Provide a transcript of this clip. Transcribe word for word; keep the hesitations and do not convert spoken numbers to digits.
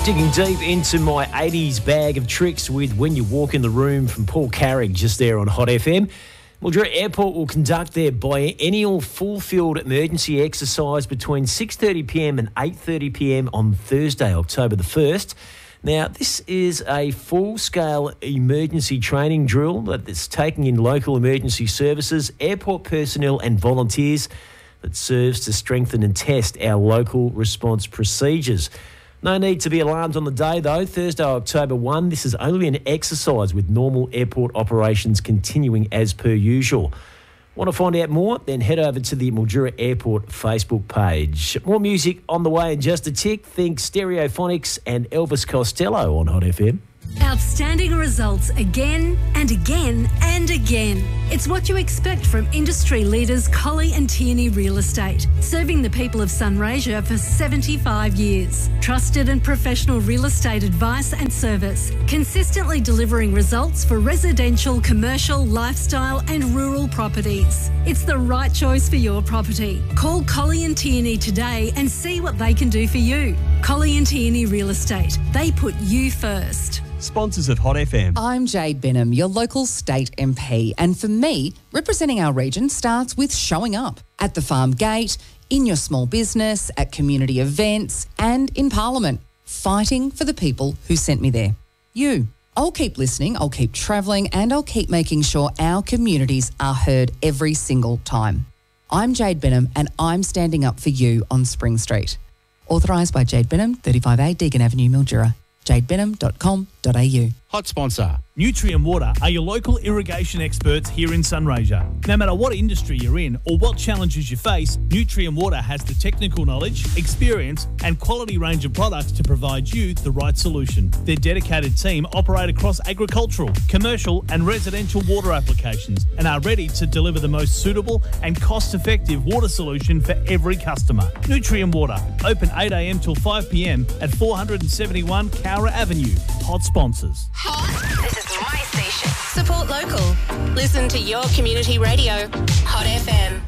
Digging deep into my eighties bag of tricks with When You Walk in the Room from Paul Carrick just there on Hot F M. Mildura Airport will conduct their biennial full-field emergency exercise between six thirty p m and eight thirty p m on Thursday, October the first. Now, this is a full-scale emergency training drill that's taking in local emergency services, airport personnel and volunteers that serves to strengthen and test our local response procedures. No need to be alarmed on the day, though. Thursday, October first, this is only an exercise with normal airport operations continuing as per usual. Want to find out more? Then head over to the Mildura Airport Facebook page. More music on the way in just a tick. Think Stereophonics and Elvis Costello on Hot F M. Outstanding results again and again and again. It's what you expect from industry leaders Colley and Tierney Real Estate, serving the people of Sunraysia for seventy-five years. Trusted and professional real estate advice and service, consistently delivering results for residential, commercial, lifestyle and rural properties. It's the right choice for your property. Call Colley and Tierney today and see what they can do for you. Colley and Tierney Real Estate. They put you first. Sponsors of Hot F M. I'm Jade Benham, your local state M P, and for me, representing our region starts with showing up at the farm gate, in your small business, at community events, and in Parliament, fighting for the people who sent me there. You. I'll keep listening, I'll keep travelling, and I'll keep making sure our communities are heard every single time. I'm Jade Benham, and I'm standing up for you on Spring Street. Authorised by Jade Benham, thirty-five A Deagon Avenue, Mildura. jade benham dot com dot a u. Hot sponsor. Nutrien Water are your local irrigation experts here in Sunraysia. No matter what industry you're in or what challenges you face, Nutrien Water has the technical knowledge, experience and quality range of products to provide you the right solution. Their dedicated team operate across agricultural, commercial and residential water applications and are ready to deliver the most suitable and cost-effective water solution for every customer. Nutrien Water, open eight a m till five p m at four seventy-one Cowra Avenue. Hot sponsors. Hot. This is my station. Support local. Listen to your community radio. Hot F M.